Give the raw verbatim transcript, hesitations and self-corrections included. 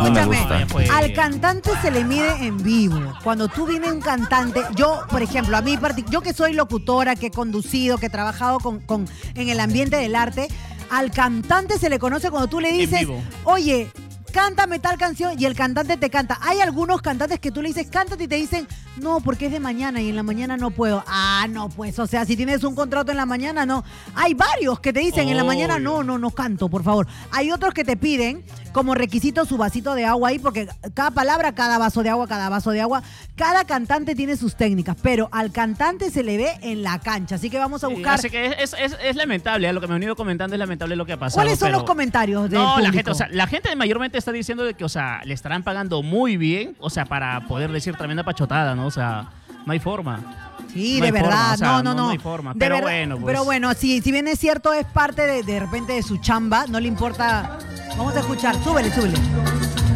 no me Escúchame, gusta. pues. al cantante se le mide en vivo. Cuando tú vienes un cantante, yo, por ejemplo, a mí, partic- yo que soy locutora, que he conducido, que he trabajado con, con, en el ambiente del arte, al cantante se le conoce cuando tú le dices, vivo. oye, cántame tal canción y el cantante te canta. Hay algunos cantantes que tú le dices, cántate y te dicen, no, porque es de mañana y en la mañana no puedo. Ah, no, pues, o sea, si tienes un contrato en la mañana, no. Hay varios que te dicen, en la mañana no, no, no canto, por favor. Hay otros que te piden como requisito su vasito de agua ahí, porque cada palabra, cada vaso de agua, cada vaso de agua, cada cantante tiene sus técnicas, pero al cantante se le ve en la cancha. Así que vamos a Sí, buscar. así que es, es, es lamentable, ¿eh? Lo que me han venido comentando es lamentable lo que ha pasado. ¿Cuáles son pero- los comentarios del No, público? la gente, o sea, la gente mayormente está diciendo de que, o sea, le estarán pagando muy bien, o sea, para poder decir tremenda pachotada, ¿no? O sea, no hay forma. Sí, No de hay forma, verdad, o sea, no, no, no- no. no hay forma, De pero verdad- bueno, pues. Pero bueno, si, si bien es cierto, es parte de, de repente de su chamba, no le importa. Vamos a escuchar, súbele, súbele.